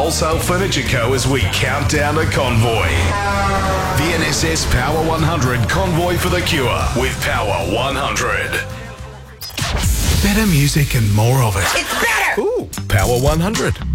Wholesale Furniture Co. as we count down to Convoy. The NSS Power 100 Convoy for the Cure with Power 100. Better music and more of it. It's better! Ooh, Power 100.